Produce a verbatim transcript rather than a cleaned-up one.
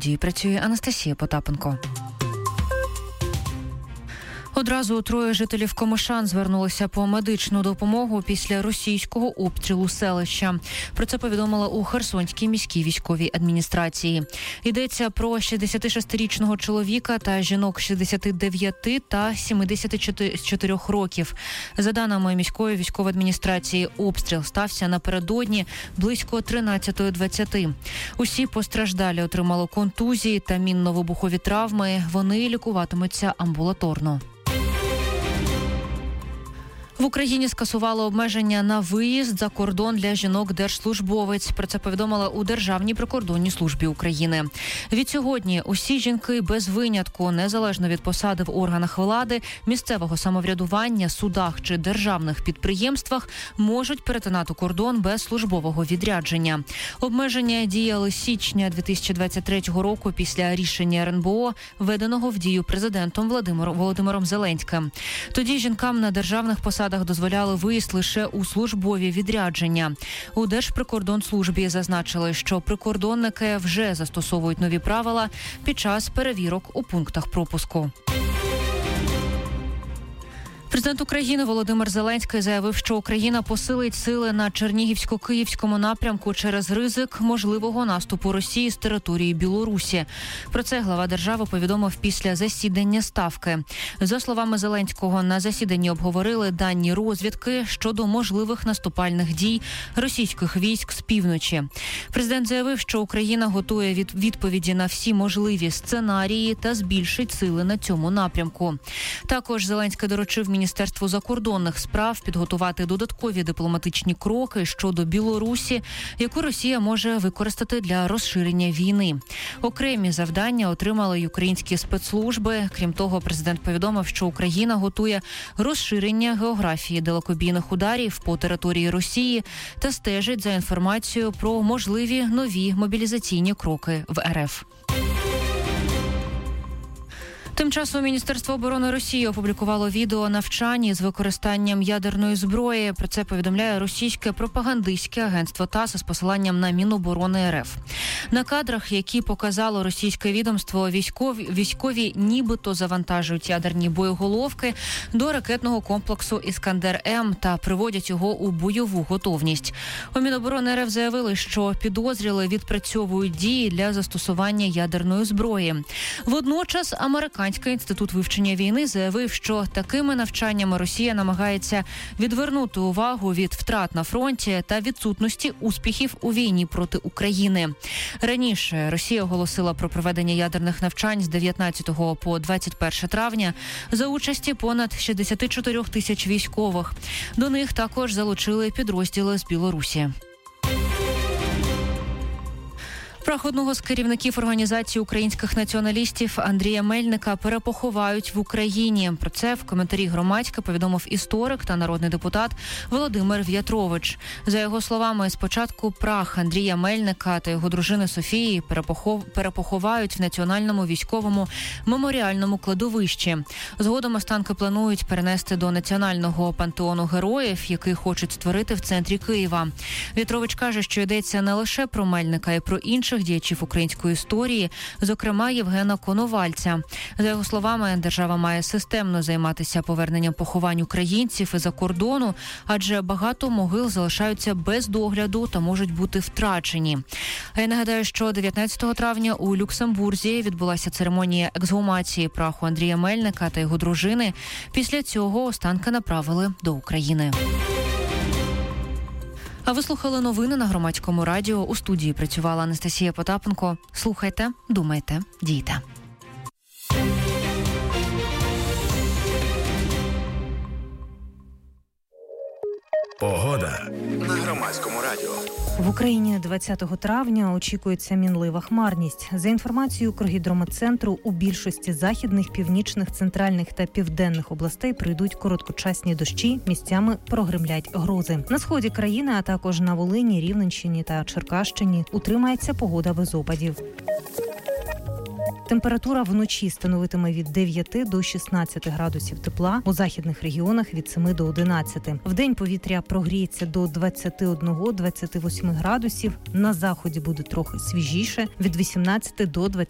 студії працює Анастасія Потапенко. Одразу троє жителів Комишан звернулися по медичну допомогу після російського обстрілу селища. Про це повідомила у Херсонській міській військовій адміністрації. Йдеться про шістдесятишестирічного чоловіка та жінок шістдесят дев'ять та сімдесят чотири років. За даними міської військової адміністрації, обстріл стався напередодні близько тринадцятої двадцяти. Усі постраждалі отримали контузії та мінно-вибухові травми. Вони лікуватимуться амбулаторно. В Україні скасували обмеження на виїзд за кордон для жінок-держслужбовець. Про це повідомила у Державній прикордонній службі України. Відсьогодні усі жінки без винятку, незалежно від посади в органах влади, місцевого самоврядування, судах чи державних підприємствах, можуть перетинати кордон без службового відрядження. Обмеження діяли з січня дві тисячі двадцять третього року після рішення ер ен бе о, введеного в дію президентом Володимиром, Володимиром Зеленським. Тоді жінкам на державних посадах дозволяли виїзд лише у службові відрядження. У Держприкордонслужбі зазначили, що прикордонники вже застосовують нові правила під час перевірок у пунктах пропуску. Президент України Володимир Зеленський заявив, що Україна посилить сили на Чернігівсько-Київському напрямку через ризик можливого наступу Росії з території Білорусі. Про це глава держави повідомив після засідання Ставки. За словами Зеленського, на засіданні обговорили дані розвідки щодо можливих наступальних дій російських військ з півночі. Президент заявив, що Україна готує від відповіді на всі можливі сценарії та збільшить сили на цьому напрямку. Також Зеленський доручив Міністерству закордонних справ підготувати додаткові дипломатичні кроки щодо Білорусі, яку Росія може використати для розширення війни. Окремі завдання отримали й українські спецслужби. Крім того, президент повідомив, що Україна готує розширення географії далекобійних ударів по території Росії та стежить за інформацією про можливі нові мобілізаційні кроки в ер еф. Тим часом Міністерство оборони Росії опублікувало відео навчання з використанням ядерної зброї. Про це повідомляє російське пропагандистське агентство ТАСС з посиланням на Міноборони ер еф. На кадрах, які показало російське відомство, військові, військові нібито завантажують ядерні боєголовки до ракетного комплексу «Іскандер-М» та приводять його у бойову готовність. У Міноборони ер еф заявили, що підозріли відпрацьовують дії для застосування ядерної зброї. Водночас американські Американський інститут вивчення війни заявив, що такими навчаннями Росія намагається відвернути увагу від втрат на фронті та відсутності успіхів у війні проти України. Раніше Росія оголосила про проведення ядерних навчань з дев'ятнадцятого по двадцять перше травня за участі понад шістдесят чотири тисяч військових. До них також залучили підрозділи з Білорусі. Прах одного з керівників організації українських націоналістів Андрія Мельника перепоховають в Україні. Про це в коментарі «Громадське» повідомив історик та народний депутат Володимир В'ятрович. За його словами, спочатку прах Андрія Мельника та його дружини Софії перепохов... перепоховають в Національному військовому меморіальному кладовищі. Згодом останки планують перенести до Національного пантеону героїв, який хочуть створити в центрі Києва. В'ятрович каже, що йдеться не лише про Мельника, і про інших діячів української історії, зокрема Євгена Коновальця. За його словами, держава має системно займатися поверненням поховань українців із-за кордону, адже багато могил залишаються без догляду та можуть бути втрачені. А я нагадаю, що дев'ятнадцятого травня у Люксембурзі відбулася церемонія ексгумації праху Андрія Мельника та його дружини. Після цього останки направили до України. А ви слухали новини на Громадському радіо. У студії працювала Анастасія Потапенко. Слухайте, думайте, дійте. Погода на Громадському радіо. В Україні двадцятого травня очікується мінлива хмарність. За інформацією Укргідрометцентру, у більшості західних, північних, центральних та південних областей прийдуть короткочасні дощі, місцями прогримлять грози. На сході країни, а також на Волині, Рівненщині та Черкащині утримається погода без опадів. Температура вночі становитиме від дев'яти до шістнадцяти градусів тепла, у західних регіонах від семи до одинадцяти. Вдень повітря прогріється до двадцяти одного - двадцяти восьми градусів, на заході буде трохи свіжіше від вісімнадцяти до двадцяти